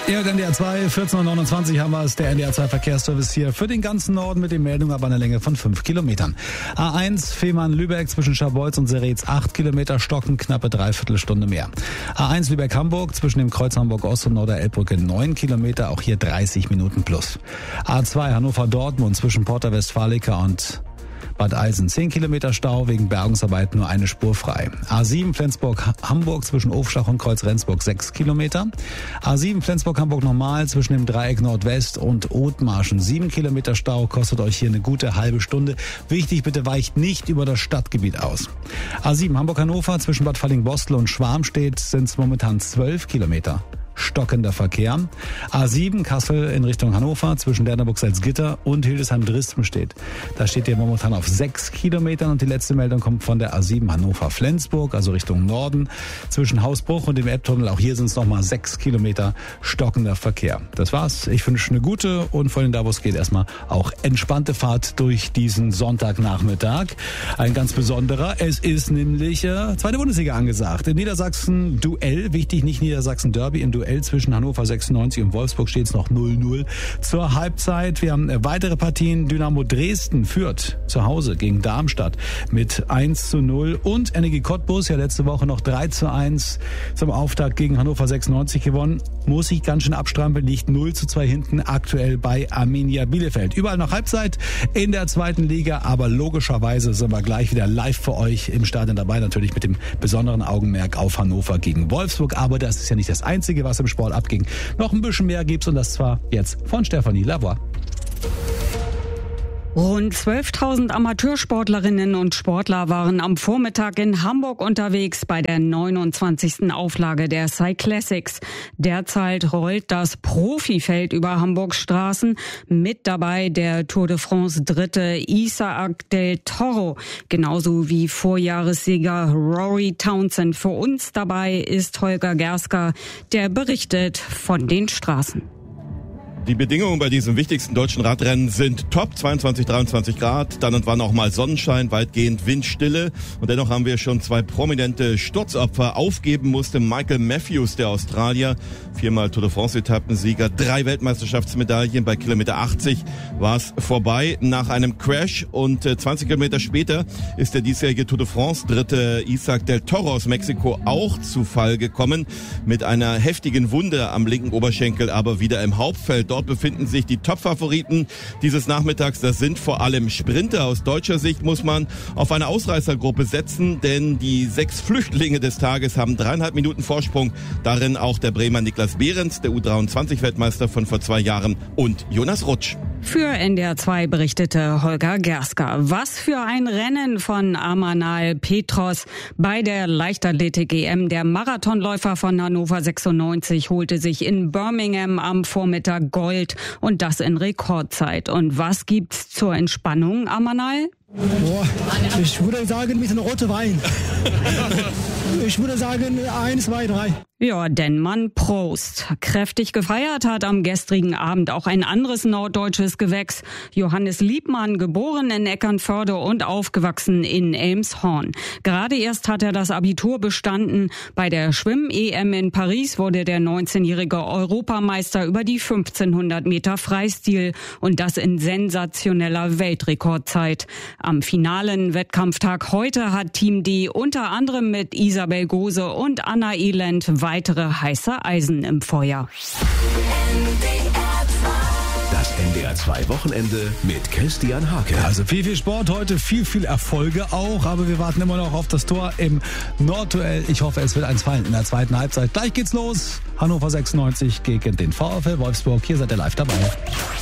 Ja, der NDR 2, 14.29 Uhr haben wir es, der NDR 2 Verkehrsservice hier für den ganzen Norden mit den Meldungen ab einer Länge von 5 Kilometern. A1 Fehmarn-Lübeck zwischen Scharbeutz und Seretz 8 Kilometer, Stocken knappe Dreiviertelstunde mehr. A1 Lübeck-Hamburg zwischen dem Kreuz Hamburg-Ost und Norderelbbrücke 9 Kilometer, auch hier 30 Minuten plus. A2 Hannover-Dortmund zwischen Porta Westfalica und Bad Eisen 10 Kilometer Stau, wegen Bergungsarbeit nur eine Spur frei. A7 Flensburg-Hamburg zwischen Ofschach und Kreuz Rendsburg 6 Kilometer. A7 Flensburg-Hamburg normal zwischen dem Dreieck Nordwest und Othmarschen 7 Kilometer Stau, kostet euch hier eine gute halbe Stunde. Wichtig, bitte weicht nicht über das Stadtgebiet aus. A7 Hamburg-Hannover zwischen Bad Falling-Bostel und Schwarmstedt sind es momentan 12 Kilometer. Stockender Verkehr. A7 Kassel in Richtung Hannover zwischen Derneburg-Salzgitter und Hildesheim-Dresden steht. Da steht ihr momentan auf 6 Kilometern und die letzte Meldung kommt von der A7 Hannover-Flensburg, also Richtung Norden, zwischen Hausbruch und dem Elbtunnel. Auch hier sind es nochmal 6 Kilometer stockender Verkehr. Das war's. Ich wünsche eine gute und vor allem da, wo es geht, erstmal auch entspannte Fahrt durch diesen Sonntagnachmittag. Ein ganz besonderer. Es ist nämlich zweite Bundesliga angesagt. In Niedersachsen Duell, wichtig, nicht Niedersachsen Derby, im Duell zwischen Hannover 96 und Wolfsburg steht es noch 0-0 zur Halbzeit. Wir haben weitere Partien. Dynamo Dresden führt zu Hause gegen Darmstadt mit 1-0 und Energie Cottbus ja letzte Woche noch 3-1 zum Auftakt gegen Hannover 96 gewonnen. Muss sich ganz schön abstrampeln, liegt 0-2 hinten aktuell bei Arminia Bielefeld. Überall noch Halbzeit in der zweiten Liga, aber logischerweise sind wir gleich wieder live für euch im Stadion dabei, natürlich mit dem besonderen Augenmerk auf Hannover gegen Wolfsburg. Aber das ist ja nicht das Einzige, was im Sport abging. Noch ein bisschen mehr gibt's und das zwar jetzt von Stefanie Lavoie. Rund 12.000 Amateursportlerinnen und Sportler waren am Vormittag in Hamburg unterwegs bei der 29. Auflage der Cyclassics. Derzeit rollt das Profifeld über Hamburgs Straßen. Mit dabei der Tour de France Dritte Isaac del Toro, genauso wie Vorjahressieger Rory Townsend. Für uns dabei ist Holger Gerska, der berichtet von den Straßen. Die Bedingungen bei diesem wichtigsten deutschen Radrennen sind top, 22, 23 Grad, dann und wann auch mal Sonnenschein, weitgehend Windstille. Und dennoch haben wir schon zwei prominente Sturzopfer. Aufgeben musste Michael Matthews, der Australier, 4-mal Tour de France-Etappensieger, 3 Weltmeisterschaftsmedaillen. Bei Kilometer 80 war es vorbei nach einem Crash und 20 Kilometer später ist der diesjährige Tour de France-Dritte Isaac del Toro aus Mexiko auch zu Fall gekommen mit einer heftigen Wunde am linken Oberschenkel, aber wieder im Hauptfeld. Dort befinden sich die Top-Favoriten dieses Nachmittags. Das sind vor allem Sprinter. Aus deutscher Sicht muss man auf eine Ausreißergruppe setzen, denn die 6 Flüchtlinge des Tages haben 3,5 Minuten Vorsprung. Darin auch der Bremer Niklas Behrens, der U23-Weltmeister von vor 2 Jahren, und Jonas Rutsch. Für NDR 2 berichtete Holger Gerska. Was für ein Rennen von Amanal Petros bei der Leichtathletik-EM. Der Marathonläufer von Hannover 96 holte sich in Birmingham am Vormittag Gold und das in Rekordzeit. Und was gibt's zur Entspannung, Amanal? Boah, ich würde sagen mit einem roten Wein. Ich würde sagen 1, 2, 3. Ja, denn man Prost. Kräftig gefeiert hat am gestrigen Abend auch ein anderes norddeutsches Gewächs. Johannes Liebmann, geboren in Eckernförde und aufgewachsen in Elmshorn. Gerade erst hat er das Abitur bestanden. Bei der Schwimm-EM in Paris wurde der 19-jährige Europameister über die 1500 Meter Freistil und das in sensationeller Weltrekordzeit. Am finalen Wettkampftag heute hat Team D unter anderem mit Isabel Gose und Anna Elend weitere heiße Eisen im Feuer. Das NDR 2 Wochenende mit Christian Hake. Also viel Sport heute, viel Erfolge auch, aber wir warten immer noch auf das Tor im Nordduell. Ich hoffe, es wird eins fallen in der zweiten Halbzeit. Gleich geht's los. Hannover 96 gegen den VfL Wolfsburg. Hier seid ihr live dabei.